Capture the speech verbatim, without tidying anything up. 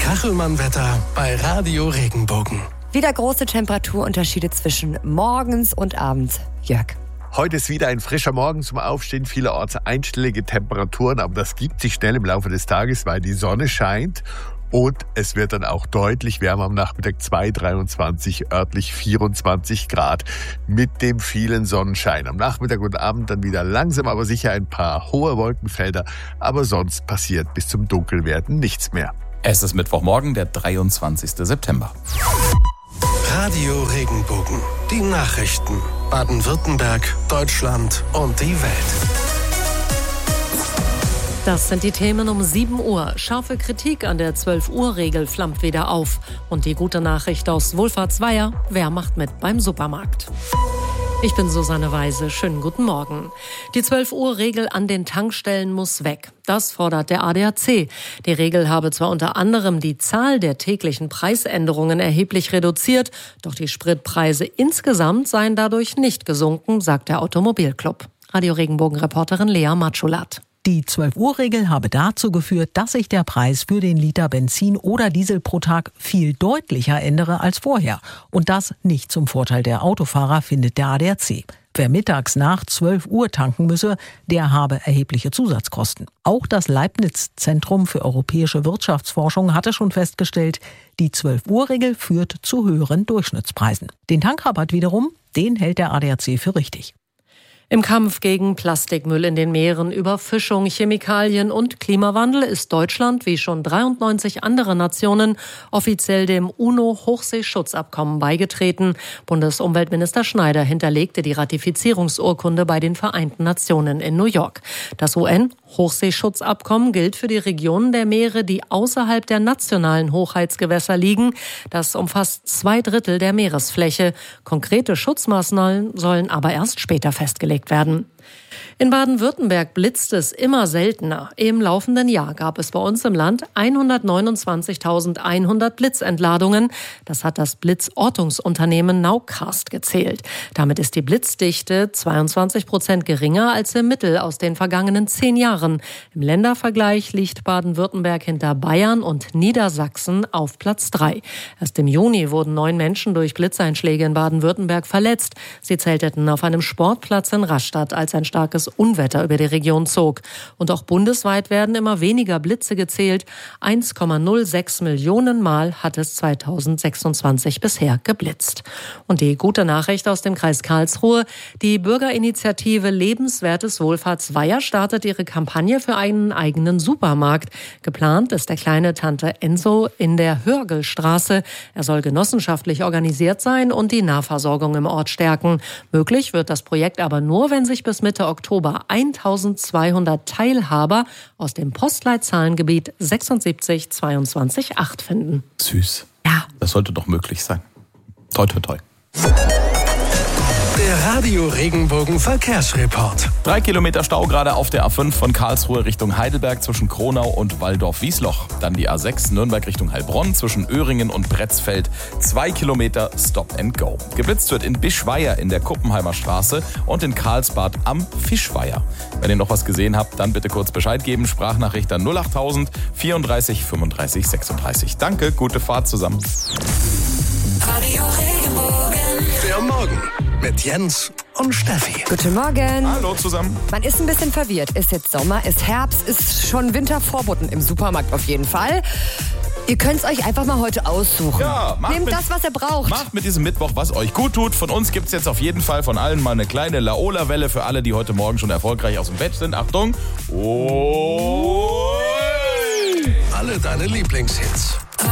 Kachelmann-Wetter bei Radio Regenbogen. Wieder große Temperaturunterschiede zwischen morgens und abends. Jörg. Heute ist wieder ein frischer Morgen zum Aufstehen, vielerorts einstellige Temperaturen, aber das gibt sich schnell im Laufe des Tages, weil die Sonne scheint. Und es wird dann auch deutlich wärmer am Nachmittag, zwei, dreiundzwanzig, örtlich vierundzwanzig Grad mit dem vielen Sonnenschein. Am Nachmittag und Abend dann wieder langsam, aber sicher ein paar hohe Wolkenfelder. Aber sonst passiert bis zum Dunkelwerden nichts mehr. Es ist Mittwochmorgen, der dreiundzwanzigster September. Radio Regenbogen. Die Nachrichten. Baden-Württemberg, Deutschland und die Welt. Das sind die Themen um sieben Uhr. Scharfe Kritik an der zwölf-Uhr-Regel flammt wieder auf. Und die gute Nachricht aus Wohlfahrtsweier: Wer macht mit beim Supermarkt? Ich bin Susanne Weise. Schönen guten Morgen. Die zwölf-Uhr-Regel an den Tankstellen muss weg. Das fordert der A D A C. Die Regel habe zwar unter anderem die Zahl der täglichen Preisänderungen erheblich reduziert, doch die Spritpreise insgesamt seien dadurch nicht gesunken, sagt der Automobilclub. Radio Regenbogen-Reporterin Lea Matschulat. Die zwölf-Uhr-Regel habe dazu geführt, dass sich der Preis für den Liter Benzin oder Diesel pro Tag viel deutlicher ändere als vorher. Und das nicht zum Vorteil der Autofahrer, findet der A D A C. Wer mittags nach zwölf Uhr tanken müsse, der habe erhebliche Zusatzkosten. Auch das Leibniz-Zentrum für europäische Wirtschaftsforschung hatte schon festgestellt, die zwölf-Uhr-Regel führt zu höheren Durchschnittspreisen. Den Tankrabatt wiederum, den hält der A D A C für richtig. Im Kampf gegen Plastikmüll in den Meeren, Überfischung, Chemikalien und Klimawandel ist Deutschland, wie schon dreiundneunzig andere Nationen, offiziell dem UNO-Hochseeschutzabkommen beigetreten. Bundesumweltminister Schneider hinterlegte die Ratifizierungsurkunde bei den Vereinten Nationen in New York. Das U N-Hochseeschutzabkommen gilt für die Regionen der Meere, die außerhalb der nationalen Hoheitsgewässer liegen. Das umfasst zwei Drittel der Meeresfläche. Konkrete Schutzmaßnahmen sollen aber erst später festgelegt werden. In Baden-Württemberg blitzt es immer seltener. Im laufenden Jahr gab es bei uns im Land hundertneunundzwanzigtausendeinhundert Blitzentladungen. Das hat das Blitzortungsunternehmen Naucast gezählt. Damit ist die Blitzdichte zweiundzwanzig Prozent geringer als im Mittel aus den vergangenen zehn Jahren. Im Ländervergleich liegt Baden-Württemberg hinter Bayern und Niedersachsen auf Platz drei. Erst im Juni wurden neun Menschen durch Blitzeinschläge in Baden-Württemberg verletzt. Sie zelteten auf einem Sportplatz in Rastatt, als ein starkes Unwetter über die Region zog. Und auch bundesweit werden immer weniger Blitze gezählt. eins Komma null sechs Millionen Mal hat es zweitausendsechsundzwanzig bisher geblitzt. Und die gute Nachricht aus dem Kreis Karlsruhe: Die Bürgerinitiative Lebenswertes Wohlfahrtsweier startet ihre Kampagne für einen eigenen Supermarkt. Geplant ist der kleine Tante Enso in der Hörgelstraße. Er soll genossenschaftlich organisiert sein und die Nahversorgung im Ort stärken. Möglich wird das Projekt aber nur, wenn sich bis Mitte Oktober eintausendzweihundert Teilhaber aus dem Postleitzahlengebiet sechsundsiebzig zweiundzwanzig acht finden. Süß. Ja. Das sollte doch möglich sein. Toi, toi, toi. Der Radio Regenbogen Verkehrsreport. Drei Kilometer Stau gerade auf der A fünf von Karlsruhe Richtung Heidelberg zwischen Kronau und Walldorf-Wiesloch. Dann die A sechs Nürnberg Richtung Heilbronn zwischen Öhringen und Pretzfeld. Zwei Kilometer Stop and Go. Geblitzt wird in Bischweier in der Kuppenheimer Straße und in Karlsbad am Fischweier. Wenn ihr noch was gesehen habt, dann bitte kurz Bescheid geben. Sprachnachricht an null achttausend vierunddreißig fünfunddreißig sechsunddreißig. Danke, gute Fahrt zusammen. Radio Regenbogen. Der Morgen mit Jens und Steffi. Guten Morgen. Hallo zusammen. Man ist ein bisschen verwirrt. Ist jetzt Sommer, ist Herbst, ist schon Wintervorboten im Supermarkt auf jeden Fall. Ihr könnt es euch einfach mal heute aussuchen. Ja, macht Nehmt mit, das, was ihr braucht. Macht mit diesem Mittwoch, was euch gut tut. Von uns gibt's jetzt auf jeden Fall von allen mal eine kleine Laola-Welle für alle, die heute Morgen schon erfolgreich aus dem Bett sind. Achtung. Oh. Alle deine Lieblingshits.